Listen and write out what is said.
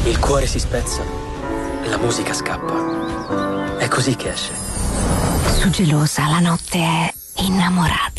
Il cuore si spezza, la musica scappa. È così che esce. Su Gelosa la notte è innamorata.